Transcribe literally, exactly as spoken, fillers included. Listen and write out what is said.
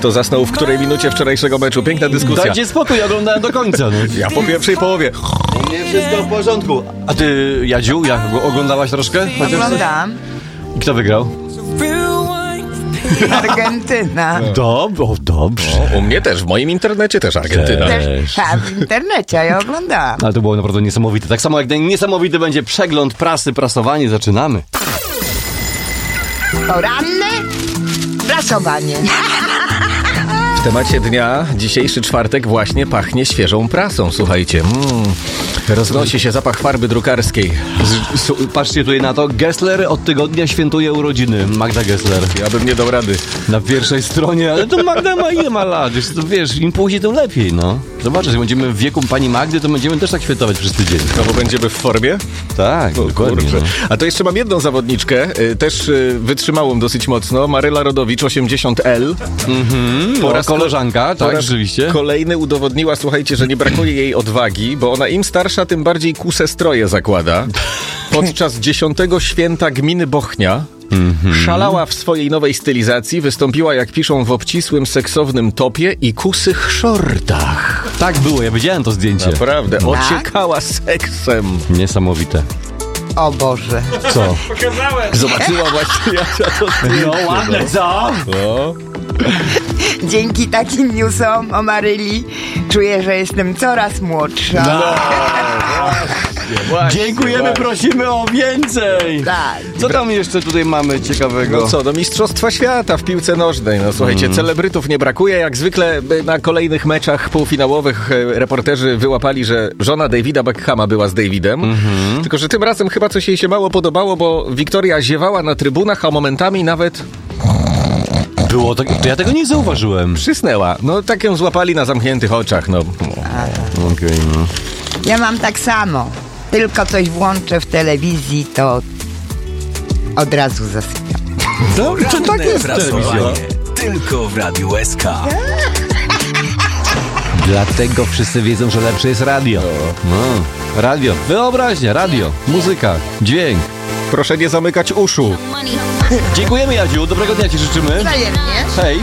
Kto zasnął w której minucie wczorajszego meczu? Piękna dyskusja. Dajcie spokój, oglądałem do końca. No. Ja po pierwszej połowie. Nie, wszystko w porządku. A ty, Jadziu, jak oglądałaś troszkę? Chociaż Oglądam. I kto wygrał? Argentyna. Dob- o, dobrze. O, u mnie też, w moim internecie też Argentyna. Też, tak, w internecie, a ja oglądałam. Ale to było naprawdę niesamowite. Tak samo jak niesamowity będzie przegląd prasy, prasowanie. Zaczynamy. Poranne prasowanie. W temacie dnia dzisiejszy czwartek właśnie pachnie świeżą prasą. Słuchajcie, mm, roznosi się zapach farby drukarskiej. Z, su, patrzcie tutaj na to. Gessler od tygodnia świętuje urodziny. Magda Gessler. Ja bym nie dał rady. Na pierwszej stronie, ale to Magda ma ile ma lat? Wiesz, to, wiesz, im później, tym lepiej, no. Zobaczysz, jak będziemy w wieku pani Magdy, to będziemy też tak świętować przez tydzień. No bo będziemy w formie? Tak, O, dokładnie. kurczę. No. A to jeszcze mam jedną zawodniczkę, y, też y, wytrzymałą dosyć mocno, Maryla Rodowicz, osiemdziesiąt L. Mhm, po raz koleżanka, po tak, raz rzeczywiście. Kolejny udowodniła, słuchajcie, że nie brakuje jej odwagi, bo ona im starsza, tym bardziej kuse stroje zakłada. Podczas dziesiątego święta gminy Bochnia mm-hmm. szalała w swojej nowej stylizacji, wystąpiła, jak piszą, w obcisłym, seksownym topie i kusych szortach. Tak było, ja widziałem to zdjęcie. Naprawdę, Tak? ociekała seksem. Niesamowite. O Boże. Co? Zobaczyła właśnie, jak ja to No ładne, co? no. Dzięki takim newsom o Maryli czuję, że jestem coraz młodsza. No. Właśnie, Dziękujemy, właśnie. prosimy o więcej. Tak. Co tam jeszcze tutaj mamy ciekawego? No co, do Mistrzostwa Świata w piłce nożnej. No słuchajcie, Mm. celebrytów nie brakuje. Jak zwykle by na kolejnych meczach półfinałowych e, reporterzy wyłapali, że żona Davida Beckhama była z Davidem. Mm-hmm. Tylko że tym razem chyba coś jej się mało podobało, bo Wiktoria ziewała na trybunach, a momentami nawet Było tak, to ja tego nie zauważyłem. przysnęła. No tak ją złapali na zamkniętych oczach. No. Okej, okay, no. Ja mam tak samo. Tylko coś włączę w telewizji, to od razu zasypiam. No, czy tak jest telewizja? Tylko w Radiu S K. Dlatego wszyscy wiedzą, że lepsze jest radio. No, radio, wyobraźnia, radio, muzyka, dźwięk. Proszę nie zamykać uszu. Dziękujemy, Jadziu, dobrego dnia ci życzymy. Wzajemnie. Hej.